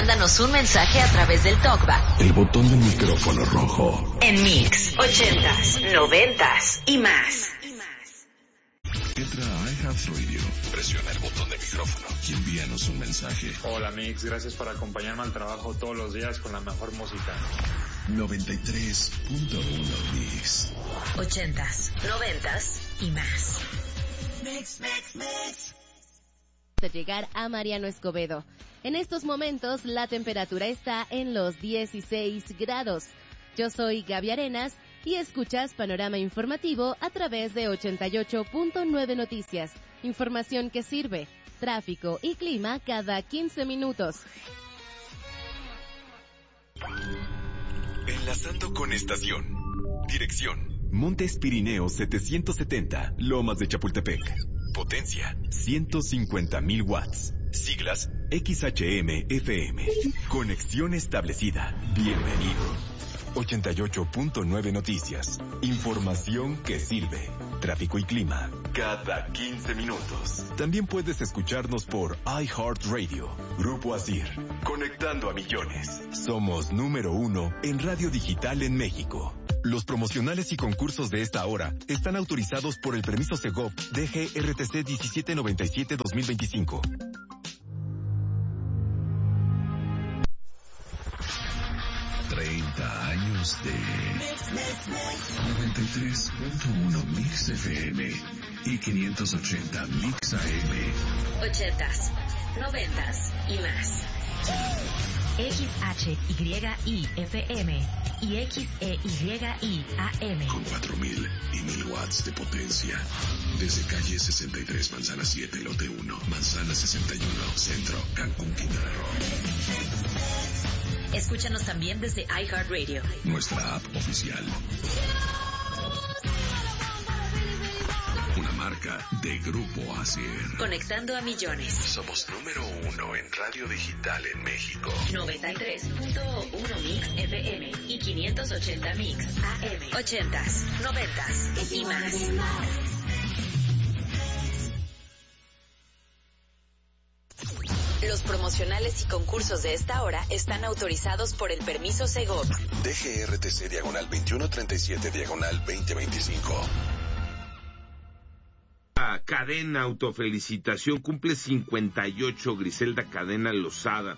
mándanos un mensaje a través del TalkBack. El botón del micrófono rojo. En Mix, 80s, 90s y más. Entra a iHeartRadio, presiona el botón de micrófono y envíanos un mensaje. Hola Mix, gracias por acompañarme al trabajo todos los días con la mejor música. 93.1 Mix. 80s, 90s y más. Mix. De llegar a Mariano Escobedo. En estos momentos la temperatura está en los 16 grados. Yo soy Gaby Arenas y escuchas Panorama Informativo a través de 88.9 Noticias. Información que sirve, tráfico y clima cada 15 minutos. Enlazando con estación. Dirección: Montes Pirineos 770, Lomas de Chapultepec. Potencia: 150,000 watts. Siglas: XHM-FM. Conexión establecida. Bienvenido. 88.9 Noticias. Información que sirve. Tráfico y clima cada 15 minutos. También puedes escucharnos por iHeartRadio. Grupo ASIR. Conectando a millones. Somos número 1 en radio digital en México. Los promocionales y concursos de esta hora están autorizados por el permiso Segov DGRTC 1797-2025. Años de 93.1 Mix FM y 580 Mix AM. 80s, 90s y más. XHYIFM y XEYIAM. Con 4,000 y 1,000 watts de potencia. Desde calle 63, Manzana 7, Lote 1, Manzana 61, Centro, Cancún, Quintana Roo. Escúchanos también desde iHeartRadio. Nuestra app oficial. Una marca de Grupo ASIR. Conectando a millones. Somos número 1 en radio digital en México. 93.1 Mix FM y 580 Mix AM. 80s, 90s y más. Los promocionales y concursos de esta hora están autorizados por el permiso Segov. DGRTC diagonal 2137 diagonal 2025. Cadena Autofelicitación, cumple 58 Griselda Cadena Lozada.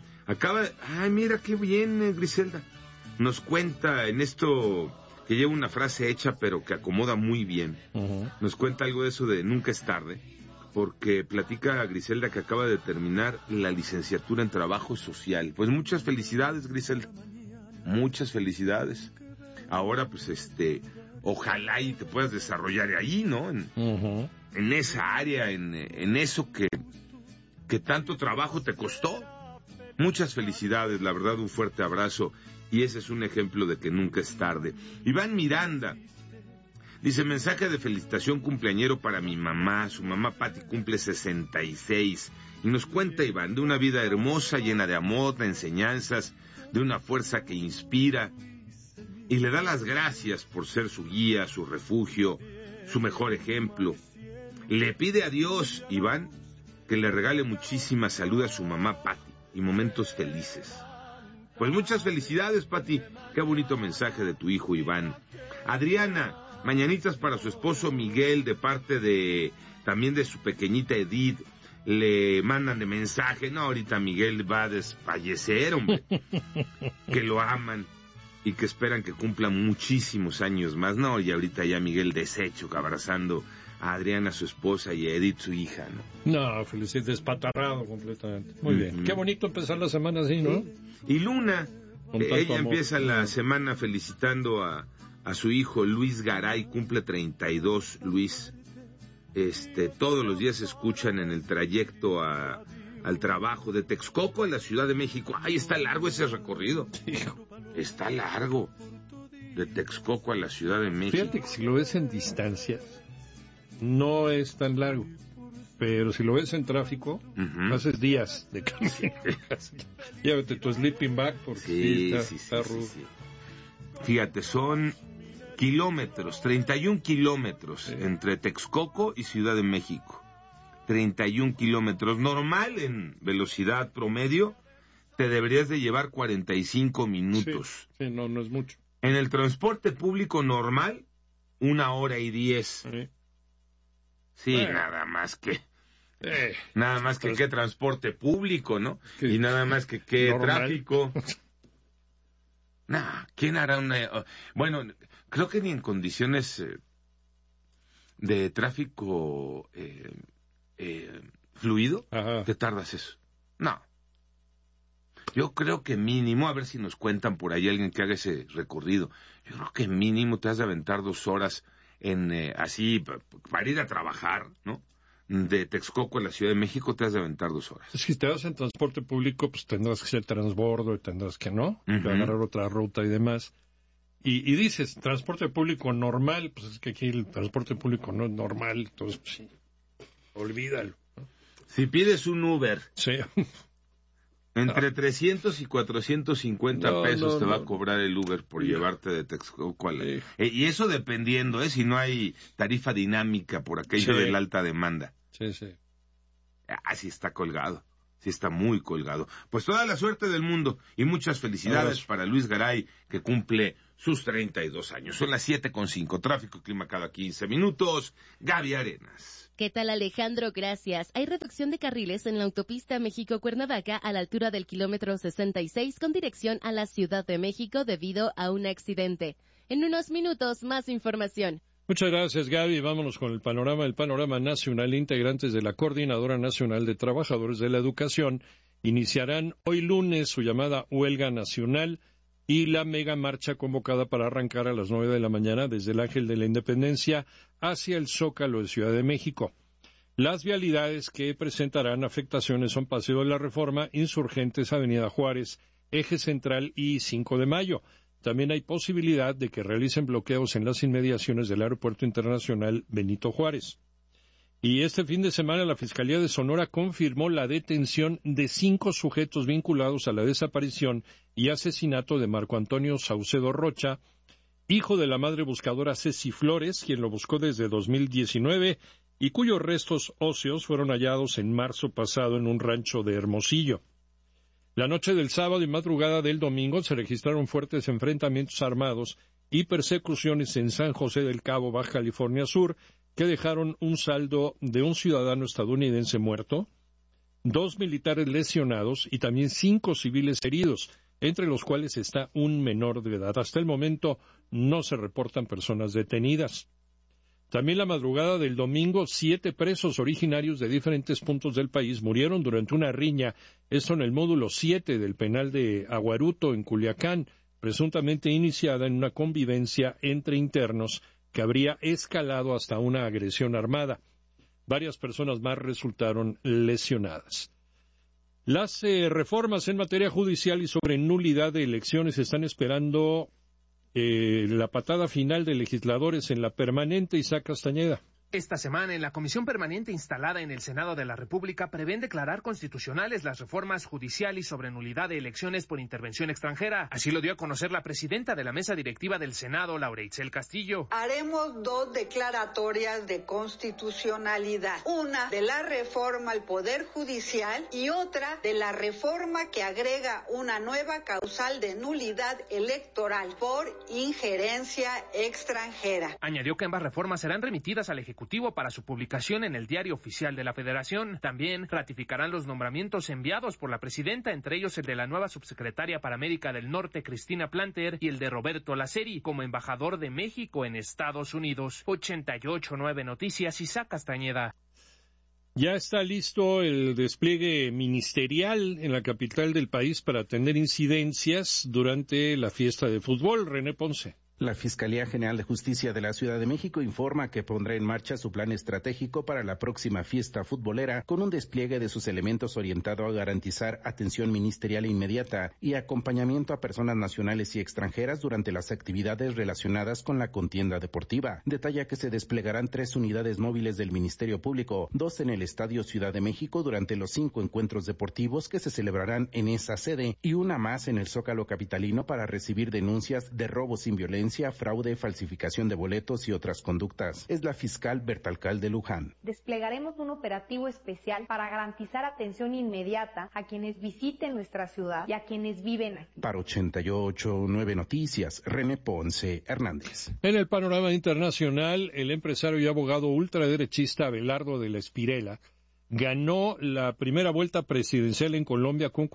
Ay, mira qué bien, Griselda. Nos cuenta en esto que lleva una frase hecha pero que acomoda muy bien. Uh-huh. Nos cuenta algo de eso de nunca es tarde, porque platica a Griselda que acaba de terminar la licenciatura en Trabajo Social. Pues muchas felicidades, Griselda. Muchas felicidades. Ahora, pues, ojalá y te puedas desarrollar ahí, ¿no? En esa área, en eso que tanto trabajo te costó. Muchas felicidades, la verdad, un fuerte abrazo. Y ese es un ejemplo de que nunca es tarde. Iván Miranda dice: mensaje de felicitación cumpleañero para mi mamá. Su mamá Pati cumple 66. Y nos cuenta, Iván, de una vida hermosa, llena de amor, de enseñanzas, de una fuerza que inspira. Y le da las gracias por ser su guía, su refugio, su mejor ejemplo. Le pide a Dios, Iván, que le regale muchísima salud a su mamá Pati y momentos felices. Pues muchas felicidades, Pati. Qué bonito mensaje de tu hijo, Iván. Adriana: mañanitas para su esposo Miguel, de parte también de su pequeñita Edith. Le mandan de mensaje: no, ahorita Miguel va a desfallecer, hombre. Que lo aman y que esperan que cumpla muchísimos años más. No, y ahorita ya Miguel deshecho, abrazando a Adriana, su esposa, y a Edith, su hija, ¿no? No, felicidades, despatarrado completamente. Muy bien. Qué bonito empezar la semana así, ¿no? Sí. Y Luna, ella amor. Empieza la semana felicitando a su hijo Luis Garay, cumple 32, Luis. Todos los días escuchan en el trayecto al trabajo de Texcoco a la Ciudad de México. Ay, está largo ese recorrido. Está largo. De Texcoco a la Ciudad de México. Fíjate que si lo ves en distancia, no es tan largo. Pero si lo ves en tráfico, haces días de camino. Llévate tu sleeping bag porque está rudo. Sí. Fíjate, son kilómetros, 31 kilómetros entre Texcoco y Ciudad de México. 31 kilómetros. Normal en velocidad promedio, te deberías de llevar 45 minutos. Sí, no es mucho. En el transporte público normal, 1 hora y 10. Sí, nada más que qué transporte público, ¿no? Y nada más que qué tráfico. ¿Quién hará una...? Bueno, creo que ni en condiciones de tráfico fluido te tardas eso. No. Yo creo que mínimo, a ver si nos cuentan por ahí alguien que haga ese recorrido, yo creo que mínimo te has de aventar 2 horas así para ir a trabajar, ¿no? De Texcoco a la Ciudad de México te has de aventar 2 horas. Es que si te vas en transporte público, pues tendrás que hacer transbordo y tendrás que, ¿no? Agarrar otra ruta y demás. Y dices, transporte público normal, pues es que aquí el transporte público no es normal, entonces, pues sí, olvídalo, ¿no? Si pides un Uber... Sí. Entre 300 y 450 pesos te va a cobrar el Uber por llevarte de Texcoco. Y eso dependiendo, si no hay tarifa dinámica por aquello de la alta demanda. Sí. Sí está colgado, sí está muy colgado. Pues toda la suerte del mundo y muchas felicidades para Luis Garay, que cumple sus 32 años. Son las 7:05, tráfico y clima cada 15 minutos. Gaby Arenas. ¿Qué tal, Alejandro? Gracias. Hay reducción de carriles en la autopista México-Cuernavaca a la altura del kilómetro 66 con dirección a la Ciudad de México debido a un accidente. En unos minutos, más información. Muchas gracias, Gaby. Vámonos con el panorama nacional. Integrantes de la Coordinadora Nacional de Trabajadores de la Educación iniciarán hoy lunes su llamada huelga nacional y la mega marcha convocada para arrancar a las 9 de la mañana desde el Ángel de la Independencia hacia el Zócalo de Ciudad de México. Las vialidades que presentarán afectaciones son Paseo de la Reforma, Insurgentes, Avenida Juárez, Eje Central y 5 de Mayo. También hay posibilidad de que realicen bloqueos en las inmediaciones del Aeropuerto Internacional Benito Juárez. Y este fin de semana la Fiscalía de Sonora confirmó la detención de 5 sujetos vinculados a la desaparición y asesinato de Marco Antonio Saucedo Rocha, hijo de la madre buscadora Ceci Flores, quien lo buscó desde 2019 y cuyos restos óseos fueron hallados en marzo pasado en un rancho de Hermosillo. La noche del sábado y madrugada del domingo se registraron fuertes enfrentamientos armados y persecuciones en San José del Cabo, Baja California Sur, que dejaron un saldo de un ciudadano estadounidense muerto, 2 militares lesionados y también 5 civiles heridos, entre los cuales está un menor de edad. Hasta el momento no se reportan personas detenidas. También la madrugada del domingo, 7 presos originarios de diferentes puntos del país murieron durante una riña, esto en el módulo 7 del penal de Aguaruto, en Culiacán, presuntamente iniciada en una convivencia entre internos que habría escalado hasta una agresión armada. Varias personas más resultaron lesionadas. Las reformas en materia judicial y sobre nulidad de elecciones están esperando la patada final de legisladores en la permanente. Isaac Castañeda. Esta semana, en la comisión permanente instalada en el Senado de la República, prevén declarar constitucionales las reformas judicial y sobre nulidad de elecciones por intervención extranjera. Así lo dio a conocer la presidenta de la mesa directiva del Senado, Laura Itzel Castillo. Haremos 2 declaratorias de constitucionalidad. Una de la reforma al Poder Judicial y otra de la reforma que agrega una nueva causal de nulidad electoral por injerencia extranjera. Añadió que ambas reformas serán remitidas al Ejecutivo para su publicación en el Diario Oficial de la Federación. También ratificarán los nombramientos enviados por la presidenta, entre ellos el de la nueva subsecretaria para América del Norte, Cristina Planter, y el de Roberto Laceri, como embajador de México en Estados Unidos. 88.9 Noticias, Isaac Castañeda. Ya está listo el despliegue ministerial en la capital del país para atender incidencias durante la fiesta de fútbol. René Ponce. La Fiscalía General de Justicia de la Ciudad de México informa que pondrá en marcha su plan estratégico para la próxima fiesta futbolera con un despliegue de sus elementos orientado a garantizar atención ministerial inmediata y acompañamiento a personas nacionales y extranjeras durante las actividades relacionadas con la contienda deportiva. Detalla que se desplegarán 3 unidades móviles del Ministerio Público, 2 en el Estadio Ciudad de México durante los 5 encuentros deportivos que se celebrarán en esa sede y una más en el Zócalo capitalino para recibir denuncias de robos sin violencia violencia, fraude, falsificación de boletos y otras conductas. Es la fiscal Bertalcal de Luján. Desplegaremos un operativo especial para garantizar atención inmediata a quienes visiten nuestra ciudad y a quienes viven aquí. Para 88.9 Noticias, René Ponce Hernández. En el panorama internacional, el empresario y abogado ultraderechista Abelardo de la Espriella ganó la primera vuelta presidencial en Colombia con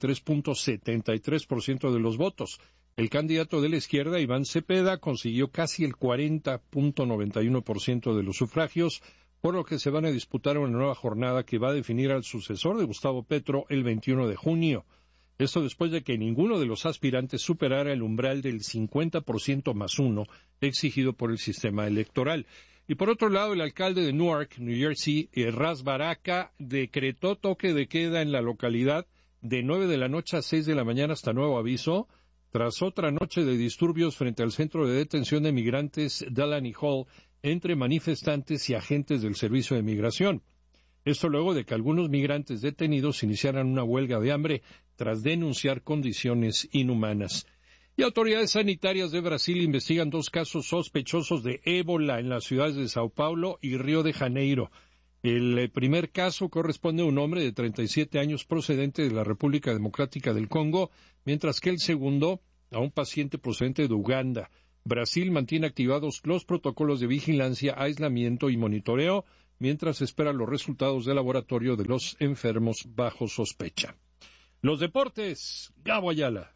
43.73% de los votos. El candidato de la izquierda, Iván Cepeda, consiguió casi el 40.91% de los sufragios, por lo que se van a disputar una nueva jornada que va a definir al sucesor de Gustavo Petro el 21 de junio. Esto después de que ninguno de los aspirantes superara el umbral del 50% más uno exigido por el sistema electoral. Y por otro lado, el alcalde de Newark, New Jersey, Ras Baraka, decretó toque de queda en la localidad de 9 de la noche a 6 de la mañana hasta nuevo aviso, tras otra noche de disturbios frente al centro de detención de migrantes Delaney Hall entre manifestantes y agentes del Servicio de Migración. Esto luego de que algunos migrantes detenidos iniciaran una huelga de hambre tras denunciar condiciones inhumanas. Y autoridades sanitarias de Brasil investigan 2 casos sospechosos de ébola en las ciudades de Sao Paulo y Río de Janeiro. El primer caso corresponde a un hombre de 37 años procedente de la República Democrática del Congo, mientras que el segundo a un paciente procedente de Uganda. Brasil mantiene activados los protocolos de vigilancia, aislamiento y monitoreo, mientras espera los resultados de laboratorio de los enfermos bajo sospecha. Los deportes, Gabo Ayala.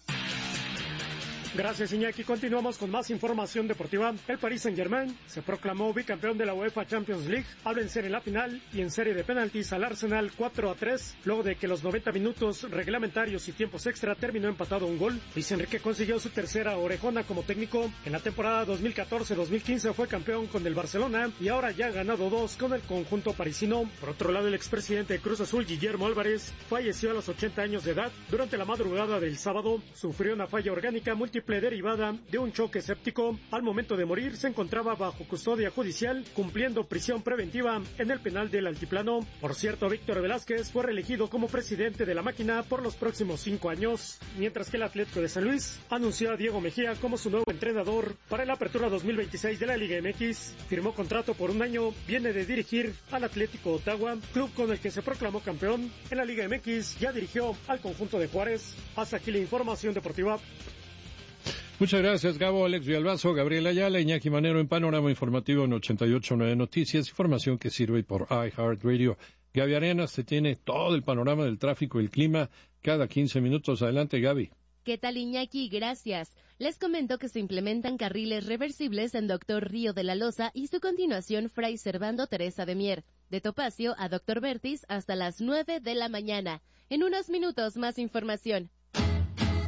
Gracias, Iñaki. Continuamos con más información deportiva. El Paris Saint-Germain se proclamó bicampeón de la UEFA Champions League al vencer en la final y en serie de penaltis al Arsenal 4-3, luego de que los 90 minutos reglamentarios y tiempos extra terminó empatado un gol. Luis Enrique consiguió su tercera orejona como técnico. En la temporada 2014-2015 fue campeón con el Barcelona y ahora ya ha ganado 2 con el conjunto parisino. Por otro lado, el expresidente de Cruz Azul, Guillermo Álvarez, falleció a los 80 años de edad. Durante la madrugada del sábado, sufrió una falla orgánica múltiple derivada de un choque séptico. Al momento de morir se encontraba bajo custodia judicial cumpliendo prisión preventiva en el penal del Altiplano. Por cierto, Víctor Velázquez fue reelegido como presidente de la máquina por los próximos 5 años, mientras que el Atlético de San Luis anunció a Diego Mejía como su nuevo entrenador para la apertura 2026 de la Liga MX. Firmó contrato por 1 año, viene de dirigir al Atlético Ottawa, club con el que se proclamó campeón en la Liga MX. Ya dirigió al conjunto de Juárez. Hasta aquí la información deportiva. Muchas gracias, Gabo, Alex Villalbazo, Gabriel Ayala, Iñaki Manero en Panorama Informativo en 88.9 Noticias, información que sirve por iHeartRadio. Gaby Arenas te tiene todo el panorama del tráfico y el clima cada 15 minutos. Adelante, Gaby. ¿Qué tal, Iñaki? Gracias. Les comento que se implementan carriles reversibles en Doctor Río de la Loza y su continuación Fray Servando Teresa de Mier, de Topacio a Doctor Vertis hasta las 9 de la mañana. En unos minutos más información.